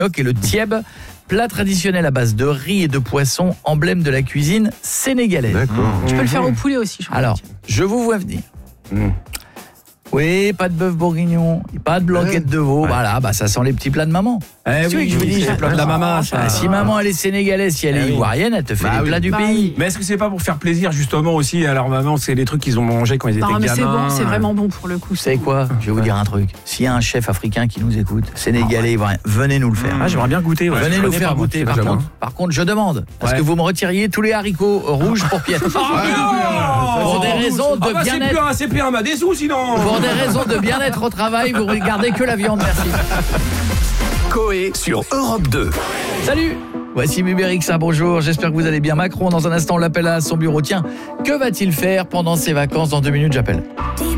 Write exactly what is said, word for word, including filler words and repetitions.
Ok, le tieb, plat traditionnel à base de riz et de poisson, emblème de la cuisine sénégalaise. D'accord. Tu peux le faire au poulet aussi, je crois. Alors, je vous vois venir. Mmh. Oui, pas de bœuf bourguignon, pas de blanquette de veau. Ouais. Voilà, bah ça sent les petits plats de maman. Eh C'est oui, que je vous dis, c'est le plat de la maman, ça. Ah, si maman elle est sénégalaise, si elle est Ah oui. ivoirienne, elle te fait Bah les oui. plats du Bah pays. oui. Mais est-ce que c'est pas pour faire plaisir justement aussi à leur maman? C'est les trucs qu'ils ont mangés quand ils étaient Non, mais gamins. c'est bon, c'est vraiment bon pour le coup. Vous savez quoi? Je vais vous dire un truc. S'il y a un chef africain qui nous écoute, sénégalais, ivoirien, venez nous le faire. Ah, j'aimerais bien goûter. Ouais. Venez Je nous connais faire pas, moi, goûter. c'est Par pas contre, jaune. par contre, je demande à ce Ouais. que vous me retiriez tous les haricots rouges pour Pierre. Pour des raisons de Ah bah c'est bien-être. plus un C P un m'a des sous sinon. Pour des raisons de bien-être au travail, vous regardez que la viande. Merci. Coé sur Europe deux. Salut, voici Muberixa, bonjour, j'espère que vous allez bien. Macron, dans un instant, l'appelle à son bureau. Tiens, que va-t-il faire pendant ses vacances? Dans deux minutes, j'appelle.